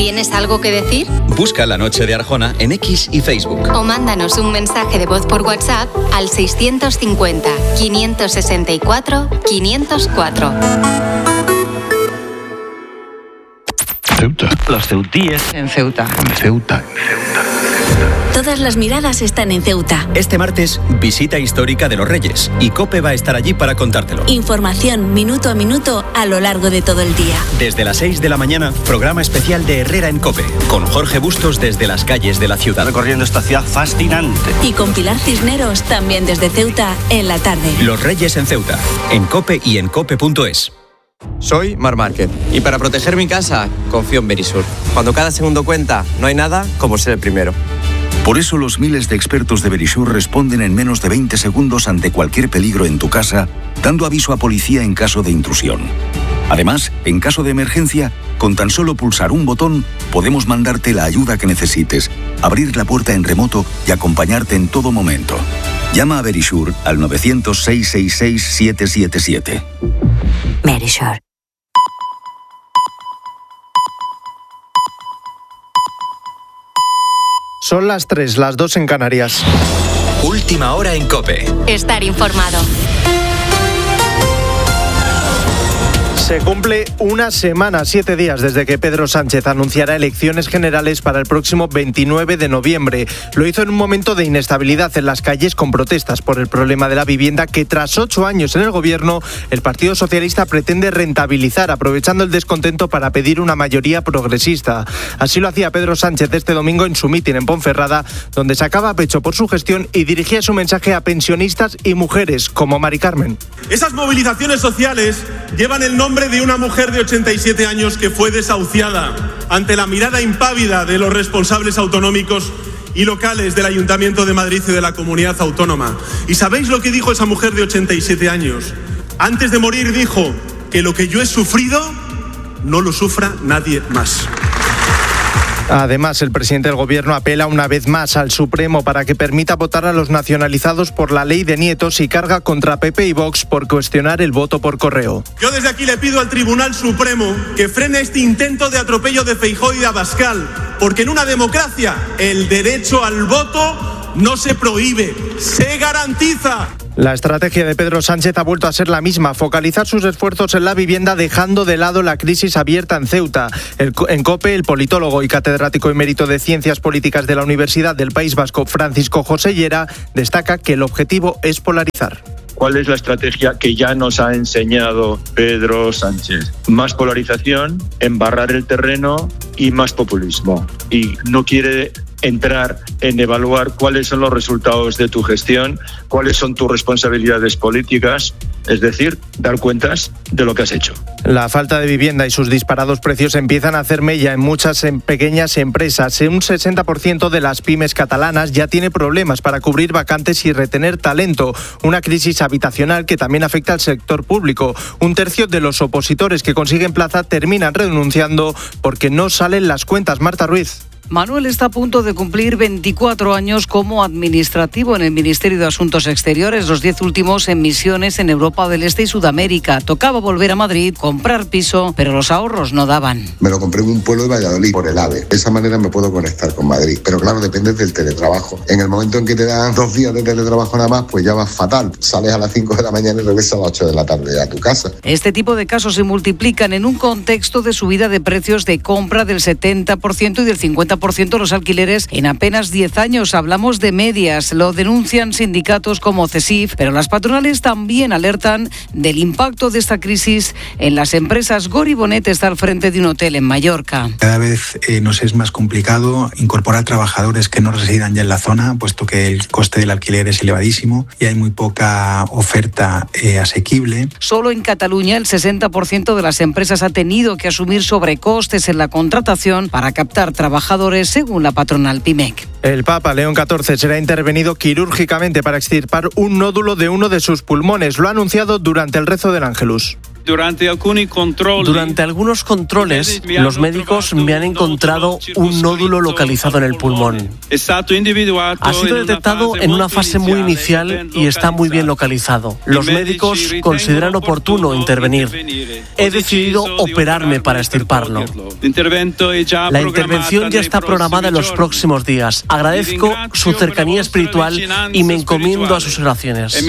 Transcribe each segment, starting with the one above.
¿Tienes algo que decir? Busca La Noche de Arjona en X y Facebook. O mándanos un mensaje de voz por WhatsApp al 650 564 504. Ceuta. Los ceutíes En Ceuta. En Ceuta. Todas las miradas están en Ceuta. Este martes, visita histórica de los Reyes y COPE va a estar allí para contártelo. Información minuto a minuto a lo largo de todo el día. Desde las 6 de la mañana, programa especial de Herrera en COPE, con Jorge Bustos desde las calles de la ciudad. recorriendo esta ciudad fascinante. Y con Pilar Cisneros también desde Ceuta en la tarde. Los Reyes en Ceuta, en COPE y en cope.es. Soy Mar Márquez y para proteger mi casa confío en Verisur. Cuando cada segundo cuenta, no hay nada como ser el primero. Por eso los miles de expertos de Verisur responden en menos de 20 segundos ante cualquier peligro en tu casa, dando aviso a policía en caso de intrusión. Además, en caso de emergencia, con tan solo pulsar un botón, podemos mandarte la ayuda que necesites, abrir la puerta en remoto y acompañarte en todo momento. Llama a Verisur al 900-666-777. Verisur. Son las 3, las 2 en Canarias. Última hora en COPE. Estar informado. Se cumple una semana, 7 días desde que Pedro Sánchez anunciara elecciones generales para el próximo 29 de noviembre. Lo hizo en un momento de inestabilidad en las calles con protestas por el problema de la vivienda que tras 8 años en el gobierno el Partido Socialista pretende rentabilizar aprovechando el descontento para pedir una mayoría progresista. Así lo hacía Pedro Sánchez este domingo en su mitin en Ponferrada, donde sacaba pecho por su gestión y dirigía su mensaje a pensionistas y mujeres como Mari Carmen. Esas movilizaciones sociales llevan el nombre de una mujer de 87 años que fue desahuciada ante la mirada impávida de los responsables autonómicos y locales del Ayuntamiento de Madrid y de la Comunidad Autónoma. ¿Y sabéis lo que dijo esa mujer de 87 años? Antes de morir dijo que lo que yo he sufrido no lo sufra nadie más. Además, el presidente del Gobierno apela una vez más al Supremo para que permita votar a los nacionalizados por la ley de nietos y carga contra PP y Vox por cuestionar el voto por correo. Yo desde aquí le pido al Tribunal Supremo que frene este intento de atropello de Feijóo y de Abascal, porque en una democracia el derecho al voto no se prohíbe, se garantiza. La estrategia de Pedro Sánchez ha vuelto a ser la misma, focalizar sus esfuerzos en la vivienda dejando de lado la crisis abierta en Ceuta. En COPE, el politólogo y catedrático emérito de Ciencias Políticas de la Universidad del País Vasco, Francisco José Llera, destaca que el objetivo es polarizar. ¿Cuál es la estrategia que ya nos ha enseñado Pedro Sánchez? Más polarización, embarrar el terreno y más populismo. Y no quiere entrar en evaluar cuáles son los resultados de tu gestión, cuáles son tus responsabilidades políticas, es decir, dar cuentas de lo que has hecho. La falta de vivienda y sus disparados precios empiezan a hacer mella en muchas pequeñas empresas. Un 60% de las pymes catalanas ya tiene problemas para cubrir vacantes y retener talento. Una crisis habitacional que también afecta al sector público. Un tercio de los opositores que consiguen plaza terminan renunciando porque no salen las cuentas. Marta Ruiz. Manuel está a punto de cumplir 24 años como administrativo en el Ministerio de Asuntos Exteriores, los 10 últimos en misiones en Europa del Este y Sudamérica. Tocaba volver a Madrid, comprar piso, pero los ahorros no daban. Me lo compré en un pueblo de Valladolid por el AVE. De esa manera me puedo conectar con Madrid. Pero claro, depende del teletrabajo. En el momento en que te dan 2 días de teletrabajo nada más, pues ya vas fatal. Sales a las 5 de la mañana y regresas a las 8 de la tarde a tu casa. Este tipo de casos se multiplican en un contexto de subida de precios de compra del 70% y del 50% los alquileres en apenas 10 años. Hablamos de medias, lo denuncian sindicatos como CESIF, pero las patronales también alertan del impacto de esta crisis en las empresas. Gori Bonet está al frente de un hotel en Mallorca. Cada vez nos es más complicado incorporar trabajadores que no residan ya en la zona, puesto que el coste del alquiler es elevadísimo y hay muy poca oferta asequible. Solo en Cataluña el 60% de las empresas ha tenido que asumir sobrecostes en la contratación para captar trabajadores, según la patronal PIMEC. El Papa León XIV será intervenido quirúrgicamente para extirpar un nódulo de uno de sus pulmones. Lo ha anunciado durante el rezo del Ángelus. Durante algunos controles, los médicos me han encontrado un nódulo localizado en el pulmón. Ha sido detectado en una fase muy inicial y está muy bien localizado. Los médicos consideran oportuno intervenir. He decidido operarme para extirparlo. La intervención ya está programada en los próximos días. Agradezco su cercanía espiritual y me encomiendo a sus oraciones.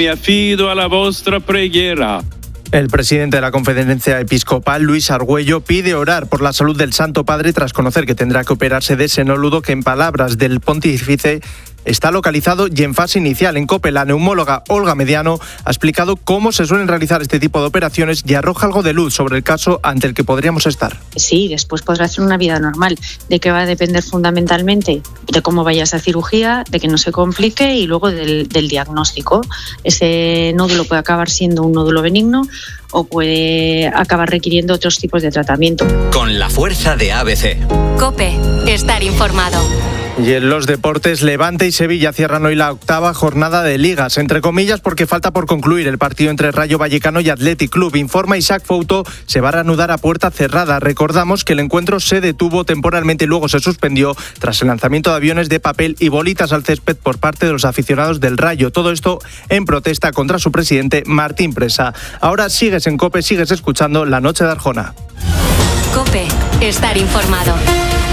El presidente de la Conferencia Episcopal, Luis Argüello, pide orar por la salud del Santo Padre tras conocer que tendrá que operarse de ese nódulo que, en palabras del pontífice, está localizado y en fase inicial. En COPE, la neumóloga Olga Mediano ha explicado cómo se suelen realizar este tipo de operaciones y arroja algo de luz sobre el caso ante el que podríamos estar. Sí, después podrá hacer una vida normal. ¿De qué va a depender fundamentalmente? De cómo vaya esa cirugía, de que no se complique y luego del diagnóstico. Ese nódulo puede acabar siendo un nódulo benigno o puede acabar requiriendo otros tipos de tratamiento. Con la fuerza de ABC. COPE, estar informado. Y en los deportes, Levante y Sevilla cierran hoy la 8ª jornada de ligas, entre comillas porque falta por concluir el partido entre Rayo Vallecano y Athletic Club. Informa Isaac Fouto, se va a reanudar a puerta cerrada. Recordamos que el encuentro se detuvo temporalmente y luego se suspendió tras el lanzamiento de aviones de papel y bolitas al césped por parte de los aficionados del Rayo. Todo esto en protesta contra su presidente Martín Presa. Ahora sigues en COPE, sigues escuchando La Noche de Arjona. COPE, estar informado.